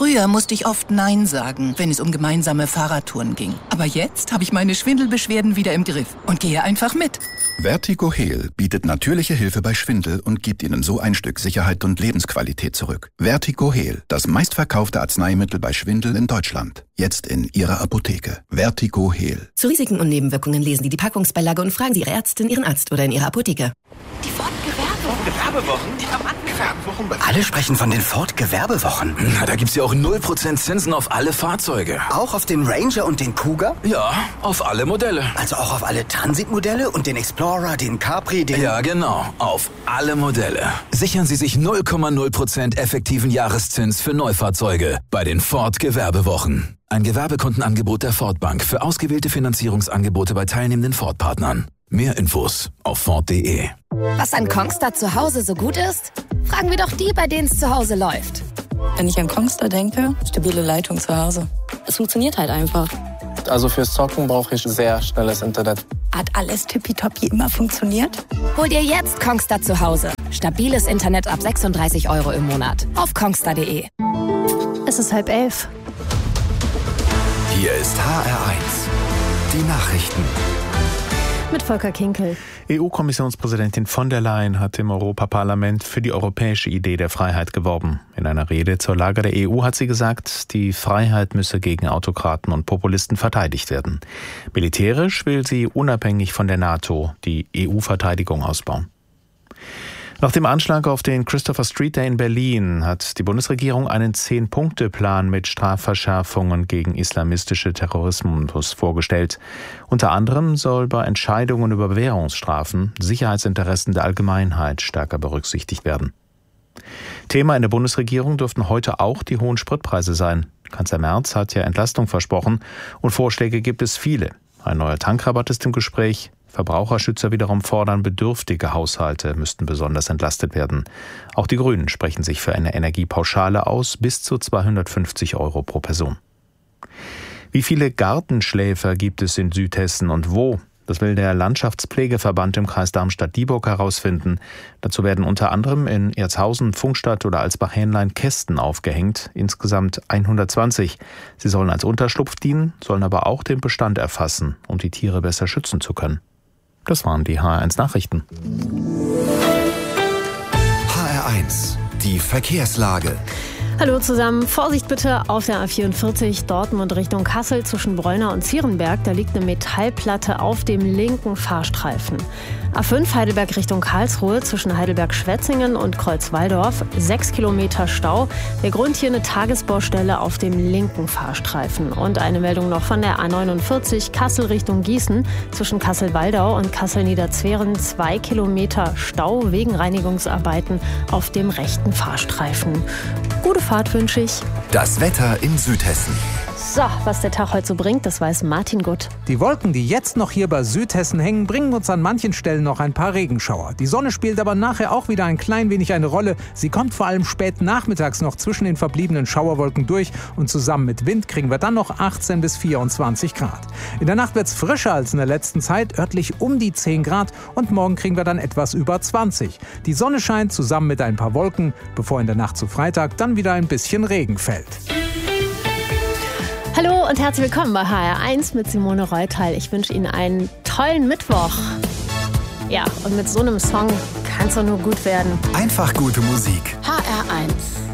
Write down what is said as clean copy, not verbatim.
Früher musste ich oft Nein sagen, wenn es um gemeinsame Fahrradtouren ging. Aber jetzt habe ich meine Schwindelbeschwerden wieder im Griff und gehe einfach mit. Vertigo Heal bietet natürliche Hilfe bei Schwindel und gibt Ihnen so ein Stück Sicherheit und Lebensqualität zurück. Vertigo Heal, das meistverkaufte Arzneimittel bei Schwindel in Deutschland. Jetzt in Ihrer Apotheke. Vertigo Heal. Zu Risiken und Nebenwirkungen lesen Sie die Packungsbeilage und fragen Sie Ihre Ärztin, Ihren Arzt oder in Ihrer Apotheke. Die Ford-Gewerbewochen? Die Gewerbewochen? Alle sprechen von den Ford-Gewerbewochen. Na, da gibt's ja auch 0% Zinsen auf alle Fahrzeuge. Auch auf den Ranger und den Kuga? Ja, auf alle Modelle. Also auch auf alle Transit-Modelle und den Explorer, den Capri, den... Ja, genau. Auf alle Modelle. Sichern Sie sich 0,0% effektiven Jahreszins für Neufahrzeuge bei den Ford-Gewerbewochen. Ein Gewerbekundenangebot der Ford Bank für ausgewählte Finanzierungsangebote bei teilnehmenden Ford-Partnern. Mehr Infos auf Ford.de. Was an Kongstar zu Hause so gut ist? Fragen wir doch die, bei denen es zu Hause läuft. Wenn ich an Kongstar denke, stabile Leitung zu Hause. Es funktioniert halt einfach. Also fürs Zocken brauche ich sehr schnelles Internet. Hat alles tippitoppi immer funktioniert? Hol dir jetzt Kongstar zu Hause. Stabiles Internet ab 36 € im Monat. Auf kongstar.de. Es ist 10:30. Hier ist HR1. Die Nachrichten. Mit Volker Kinkel. EU-Kommissionspräsidentin von der Leyen hat im Europaparlament für die europäische Idee der Freiheit geworben. In einer Rede zur Lage der EU hat sie gesagt, die Freiheit müsse gegen Autokraten und Populisten verteidigt werden. Militärisch will sie unabhängig von der NATO die EU-Verteidigung ausbauen. Nach dem Anschlag auf den Christopher Street Day in Berlin hat die Bundesregierung einen 10-Punkte-Plan mit Strafverschärfungen gegen islamistische Terrorismus vorgestellt. Unter anderem soll bei Entscheidungen über Bewährungsstrafen Sicherheitsinteressen der Allgemeinheit stärker berücksichtigt werden. Thema in der Bundesregierung dürften heute auch die hohen Spritpreise sein. Kanzler Merz hat ja Entlastung versprochen und Vorschläge gibt es viele. Ein neuer Tankrabatt ist im Gespräch. Verbraucherschützer wiederum fordern, bedürftige Haushalte müssten besonders entlastet werden. Auch die Grünen sprechen sich für eine Energiepauschale aus, bis zu 250 € pro Person. Wie viele Gartenschläfer gibt es in Südhessen und wo? Das will der Landschaftspflegeverband im Kreis Darmstadt-Dieburg herausfinden. Dazu werden unter anderem in Erzhausen, Pfungstadt oder Alsbach-Hähnlein Kästen aufgehängt, insgesamt 120. Sie sollen als Unterschlupf dienen, sollen aber auch den Bestand erfassen, um die Tiere besser schützen zu können. Das waren die HR1 Nachrichten. HR1, die Verkehrslage. Hallo zusammen. Vorsicht bitte auf der A44 Dortmund Richtung Kassel zwischen Breuna und Zierenberg. Da liegt eine Metallplatte auf dem linken Fahrstreifen. A5 Heidelberg Richtung Karlsruhe zwischen Heidelberg-Schwetzingen und Kreuz-Walldorf. 6 Kilometer Stau. Der Grund hier eine Tagesbaustelle auf dem linken Fahrstreifen. Und eine Meldung noch von der A49 Kassel Richtung Gießen zwischen Kassel-Waldau und Kassel-Niederzweren. 2 Kilometer Stau wegen Reinigungsarbeiten auf dem rechten Fahrstreifen. Gute Fahrt wünsche ich. Das Wetter in Südhessen. So, was der Tag heute so bringt, das weiß Martin Gutt. Die Wolken, die jetzt noch hier bei Südhessen hängen, bringen uns an manchen Stellen noch ein paar Regenschauer. Die Sonne spielt aber nachher auch wieder ein klein wenig eine Rolle. Sie kommt vor allem spät nachmittags noch zwischen den verbliebenen Schauerwolken durch und zusammen mit Wind kriegen wir dann noch 18 bis 24 Grad. In der Nacht wird es frischer als in der letzten Zeit, örtlich um die 10 Grad und morgen kriegen wir dann etwas über 20. Die Sonne scheint zusammen mit ein paar Wolken, bevor in der Nacht zu Freitag dann wieder ein bisschen Regen fällt. Hallo und herzlich willkommen bei HR1 mit Simone Reutal. Ich wünsche Ihnen einen tollen Mittwoch. Ja, und mit so einem Song kann es doch nur gut werden. Einfach gute Musik. HR1